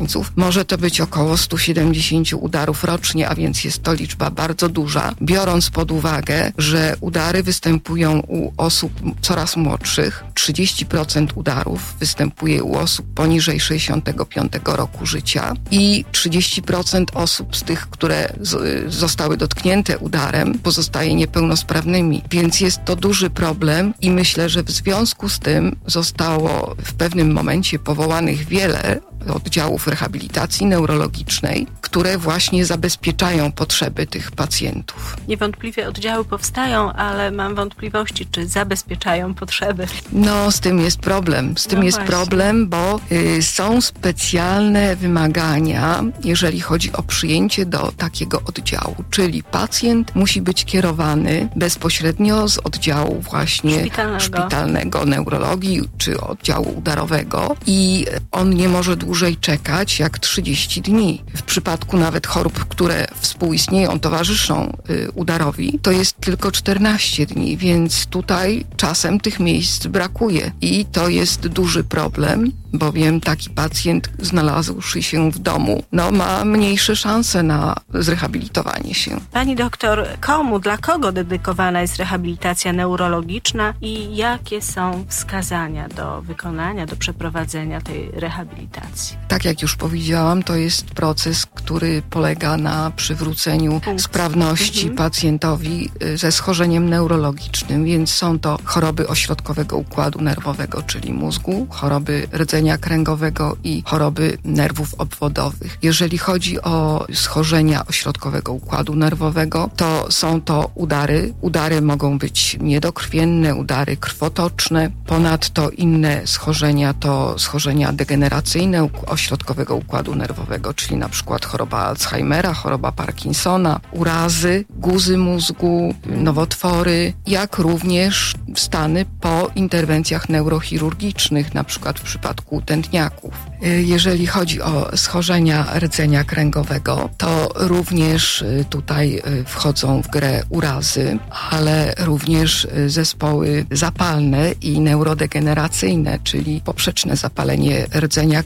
mieszkańców. Może to być około 170 udarów rocznie, a więc jest to liczba bardzo duża, biorąc pod uwagę, że udary występują u osób coraz młodszych. 30% udarów występuje u osób poniżej 65 roku życia i 30% osób z tych, które zostały dotknięte udarem, pozostaje niepełnosprawnymi. Więc jest to duży problem i myślę, że w związku z tym zostało w pewnym momencie powołanych wiele oddziałów rehabilitacji neurologicznej, które właśnie zabezpieczają potrzeby tych pacjentów. Niewątpliwie oddziały powstają, ale mam wątpliwości, czy zabezpieczają potrzeby. No, z tym jest problem. Problem, bo są specjalne wymagania, jeżeli chodzi o przyjęcie do takiego oddziału. Czyli pacjent musi być kierowany bezpośrednio z oddziału właśnie szpitalnego neurologii czy oddziału udarowego i on nie może dłużej czekać jak 30 dni. W przypadku nawet chorób, które współistnieją, towarzyszą udarowi, to jest tylko 14 dni, więc tutaj czasem tych miejsc brakuje i to jest duży problem, bowiem taki pacjent znalazłszy się w domu, ma mniejsze szanse na zrehabilitowanie się. Pani doktor, dla kogo dedykowana jest rehabilitacja neurologiczna i jakie są wskazania do wykonania, do przeprowadzenia tej rehabilitacji? Tak jak już powiedziałam, to jest proces, który polega na przywróceniu sprawności pacjentowi ze schorzeniem neurologicznym, więc są to choroby ośrodkowego układu nerwowego, czyli mózgu, choroby rdzenia kręgowego i choroby nerwów obwodowych. Jeżeli chodzi o schorzenia ośrodkowego układu nerwowego, to są to udary. Udary mogą być niedokrwienne, udary krwotoczne. Ponadto inne schorzenia to schorzenia degeneracyjne ośrodkowego układu nerwowego, czyli na przykład choroba Alzheimera, choroba Parkinsona, urazy, guzy mózgu, nowotwory, jak również stany po interwencjach neurochirurgicznych, na przykład w przypadku tętniaków. Jeżeli chodzi o schorzenia rdzenia kręgowego, to również tutaj wchodzą w grę urazy, ale również zespoły zapalne i neurodegeneracyjne, czyli poprzeczne zapalenie rdzenia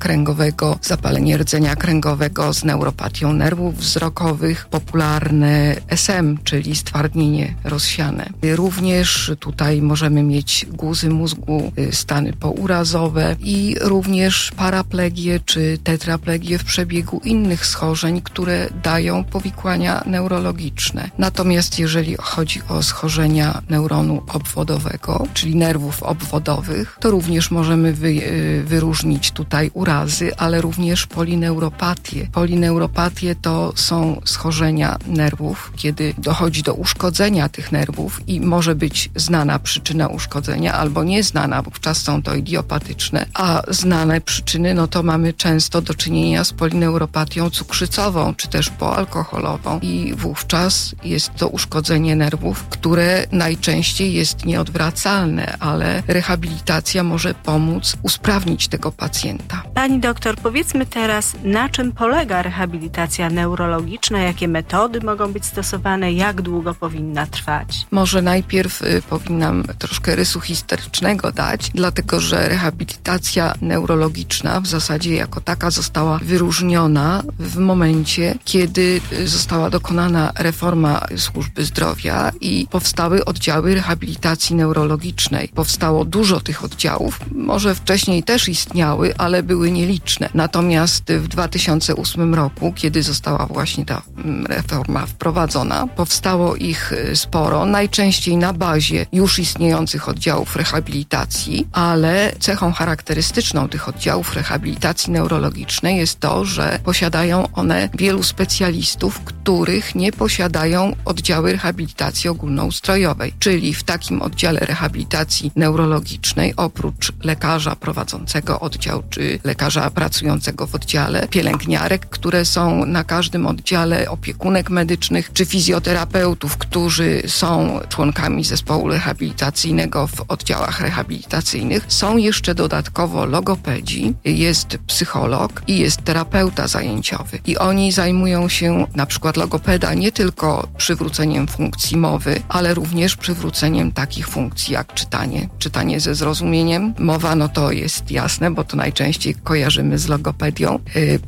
kręgowego z neuropatią nerwów wzrokowych, popularne SM, czyli stwardnienie rozsiane. Również tutaj możemy mieć guzy mózgu, stany pourazowe i również paraplegię czy tetraplegię w przebiegu innych schorzeń, które dają powikłania neurologiczne. Natomiast jeżeli chodzi o schorzenia neuronu obwodowego, czyli nerwów obwodowych, to również możemy wyróżnić tutaj urazy, ale również polineuropatię. Polineuropatie to są schorzenia nerwów, kiedy dochodzi do uszkodzenia tych nerwów i może być znana przyczyna uszkodzenia albo nieznana, wówczas są to idiopatyczne, a znane przyczyny, to mamy często do czynienia z polineuropatią cukrzycową, czy też poalkoholową i wówczas jest to uszkodzenie nerwów, które najczęściej jest nieodwracalne, ale rehabilitacja może pomóc usprawnić tego pacjenta. Pani doktor, powiedzmy teraz, na czym polega rehabilitacja neurologiczna, jakie metody mogą być stosowane, jak długo powinna trwać? Może najpierw powinnam troszkę rysu historycznego dać, dlatego że rehabilitacja neurologiczna w zasadzie jako taka została wyróżniona w momencie, kiedy została dokonana reforma służby zdrowia i powstały oddziały rehabilitacji neurologicznej. Powstało dużo tych oddziałów, może wcześniej też istniały, ale były nieliczne. Natomiast w 2008 roku, kiedy została właśnie ta reforma wprowadzona, powstało ich sporo, najczęściej na bazie już istniejących oddziałów rehabilitacji, ale cechą charakterystyczną tych oddziałów rehabilitacji neurologicznej jest to, że posiadają one wielu specjalistów, których nie posiadają oddziały rehabilitacji ogólnoustrojowej. Czyli w takim oddziale rehabilitacji neurologicznej oprócz lekarza prowadzącego oddział czy lekarza pracującego w oddziale, pielęgniarek, które są na każdym oddziale, opiekunek medycznych czy fizjoterapeutów, którzy są członkami zespołu rehabilitacyjnego w oddziałach rehabilitacyjnych, są jeszcze dodatkowo logopedzi, jest psycholog i jest terapeuta zajęciowy. I oni zajmują się, na przykład logopeda, nie tylko przywróceniem funkcji mowy, ale również przywróceniem takich funkcji jak czytanie. Czytanie ze zrozumieniem. Mowa, to jest jasne, bo to najczęściej kojarzymy z logopedią.